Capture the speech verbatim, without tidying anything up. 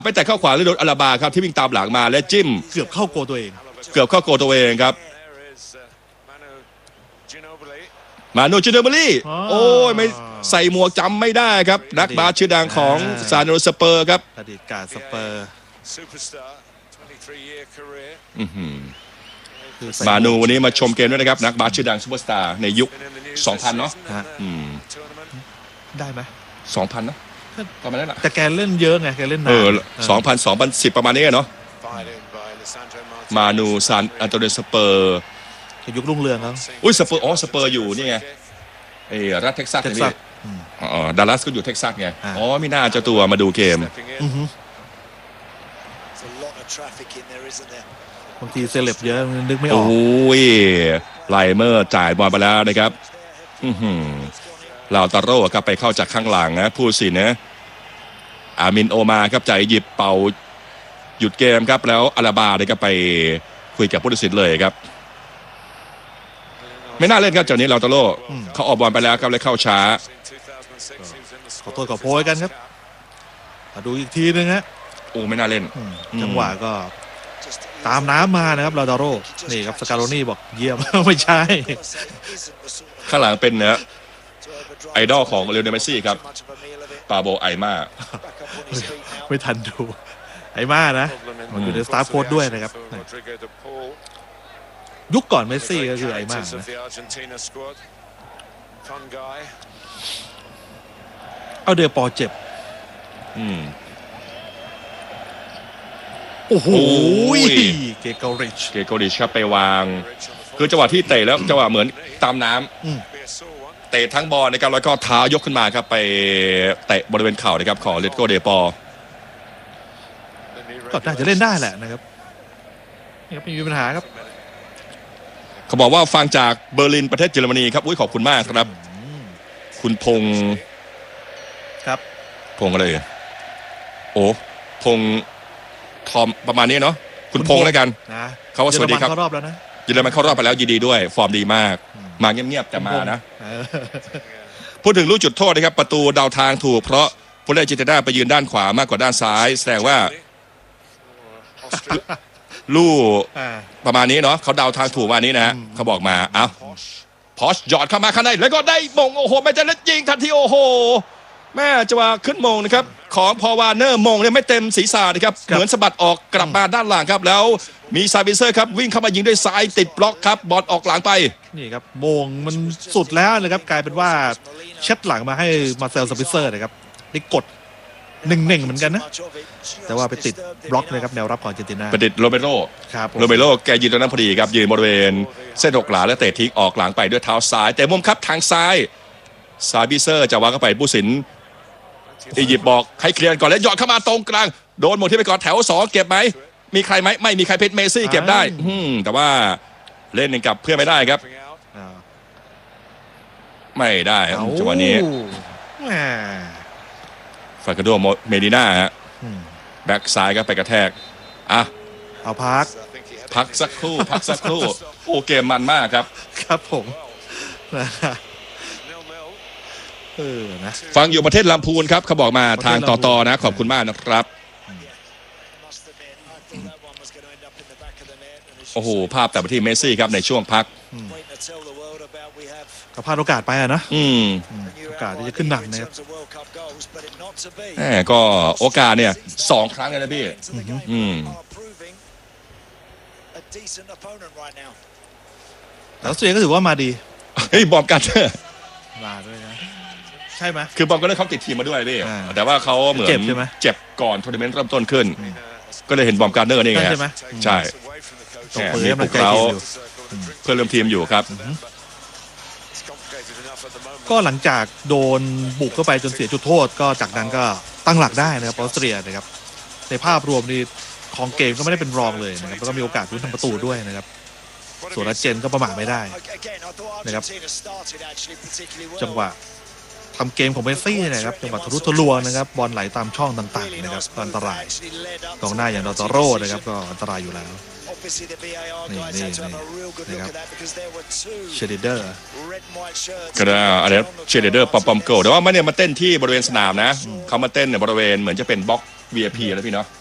ไปแต่เข้าขวาแล้วโดนอาราบาครับที่วิ่งตามหลังมาและจิ้มเกือบเข้าโกตัวเองเกือบเข้าโกตัวเองครับมาโนจิโนเบลี่โอ้ยไม่ใส่หมวกจำไม่ได้ครับนักบาสชื่อดังของซานโดสเปอร์ครับอดีตการสเปอร์มาโนวันนี้มาชมเกมด้วยนะครับนักบาสชื่อดังซูเปอร์สตาร์ในยุคสองพันเนาะได้ไหมสองพันนะประมาณนั้นแหละแต่แกเล่นเยอะไงแกเล่นนานเออสองพันสองพันสิบประมาณนี้เนาะมานูซานอันโตเนสเปอร์ยุครุ่งเรืองครับอุ้ยสเปอร์อ๋อสเปอร์อยู่นี่ไงไอ้รัฐเท็กซัสนี่อ๋อดัลลัสก็อยู่เท็กซัสไงอ๋อไม่น่าเจ้าตัวมาดูเกมบางทีเซเลบเยอะนึกไม่ออกโอ้ยไลเมอร์จ่ายบอลไปแล้วนะครับลาวตาโร่ครับไปเข้าจากข้างหลังนะผู้สินนะอามินโอมาครับจ่ายหยิบเป่าหยุดเกมครับแล้วอาราบาเลยก็ไปคุยกับผู้ตัดสินเลยครับไม่น่าเล่นครับจากนี้ลาวตาโร่เขาออกบอลไปแล้วครับเลยเข้าช้าขอโทษขอโพยกันครับมาดูอีกทีนึงฮะโอ้ไม่น่าเล่นจังหวะก็ตามน้ำมานะครับลาวตาโร่นี่ครับสกาโรนี่บอกเยี่ยมไม่ใช่ข้างหลังเป็นเนะไอดอลของเลโอเนลเมสซี่ครับปาโบไอมาไม่ทันดูไอมานะมันอยู่ในสตาร์โค้ดด้วยนะครับยุคก่อนเมสซี่ก็คือไอมาเอาเดอปอเจ็บโอ้โหเกโกริชเกโกริชครับไปวางคือจังหวะที่เตะแล้วจังหวะเหมือนตามน้ำเตะทั้งบอลนะครับแล้วก็เท้ายกขึ้นมาครับไปเตะบริเวณเข่านะครับของเลตโกเดปอก็น่าจะเล่นได้แหละนะครับนี่ครับไม่มีปัญหาครับเขาบอกว่าฟังจากเบอร์ลินประเทศเยอรมนีครับอุ้ยขอบคุณมากครับคุณพงศ์ครับพงศ์อะไรโอ้พงศ์ทอมประมาณนี้เนาะคุณพงศ์แล้วกันนะเขาว่าสวัสดีครับเข้ารอบแล้วนะเยอรมันเข้ารอบไปแล้วยินดีด้วยฟอร์มดีมากมาเงียบๆแต่มานะพูดถึงลูกจุดโทษนะครับประตูเดาทางถูกเพราะผู้เล่นอาร์เจนตินาไปยืนด้านขวามากกว่าด้านซ้ายแสดงว่าลูกประมาณนี้เนาะเขาเดาทางถูกวันนี้นะฮะเขาบอกมาเอ้าพอชหยอดเข้ามาข้างในแล้วก็ได้มงโอ้โหไม่จะเล่นยิงทันทีโอ้โหแม่จะว่าขึ้นมงนะครับของพอวาเนอร์มงเนี่ยไม่เต็มศีรษะนะครับเหมือนสะบัดออกกลับมาด้านหลังครับแล้วมีซาบิเซอร์ครับวิ่งเข้ามายิงด้วยซ้ายติดบล็อกครับบอลออกหลังไปนี่ครับมงมันสุดแล้วนะครับกลายเป็นว่าเช็ดหลังมาให้มาเซลซาบิเซอร์นะครับนี่กดหนึ่งหนึ่งเหมือนกันนะแต่ว่าไปติดบล็อกนะครับแนวรับของอาร์เจนตินาไปติดโรเมโรครับโรเมโรแกยืนตรงนั้นพอดีครับยืนบริเวณเส้นหกหลาและเตะทิ้งออกหลังไปด้วยเท้าซ้ายแต่มุมครับทางซ้ายซาบิเซอร์จะวางเข้าไปผู้สินอียิปต์บอกให้เคลียร์ก่อนแล้วหยอดเข้ามาตรงกลางโดนหมดที่ไปก่อนแถวสองเก็บไหมมีใครไหมไม่มีใครเพชรเมซี่เก็บได้แต่ว่าเล่นกับเพื่อนไม่ได้ครับไม่ได้จังหวะนี้ฟาคาโดเมดิน่าฮะแบ็กซ้ายก็ไปกระแทกอ่ะเอาพักพักสักครู่พักสักครู่โอ้เกมมันมากครับครับผมเออนะฟังอยู่ประเทศลำพูนครับเขาบอกมาทางต่อต่อนะขอบคุณมากนะครับโอ้โหภาพแต่ไปที่เมสซี่ครับในช่วงพักก็พลาดโอกาสไปอะนะอืมโอกาสที่จะขึ้นหนักนะครับแหมก็โอกาสเนี่ยสองครั้งเลยนะพี่อืมแล้วสุดท้ายก็ถือว่ามาดีเฮ้ยบอมกันเตอร์มาด้วยนะใช่ไหมคือบอมกันเตอร์เขาติดทีมมาด้วยพี่แต่ว่าเขาเหมือนเจ็บใช่ไหมเจ็บก่อนทัวร์นาเมนต์เริ่มต้นขึ้นก็เลยเห็นบอมกันเตอร์นี่ไงใช่แหมมีพวกเราเพื่อนร่วมทีมอยู่ครับก็หลังจากโดนบุกเข้าไปจนเสียจุดโทษก็จากนั้นก็ตั้งหลักได้นะครับออสเตรียนะครับในภาพรวมนี่ของเกมก็ไม่ได้เป็นรองเลยนะครับแล้วก็มีโอกาสลุ้นทำประตูด้วยนะครับส่วนอาร์เจนก็ประมาทไม่ได้นะครับจังหวะทำเกมของเมสซี่นะครับจังหวะทะลุทะลวงนะครับบอลไหลตามช่องต่างๆนะครับอันตรายกองหน้าอย่างดอตโร่นะครับก็อันตรายอยู่แล้วนี่นี่นี่นะครับเชเดเดอร์ก็ได้อะไรเชเดเดอร์ปอมปอมเกิลแต่ว่าไม่เนี่ยมาเต้นที่บริเวณสนามนะเขามาเต้นในบริเวณเหมือนจะเป็นบล็อกวี ไอ พี แล้วพี่เนาะ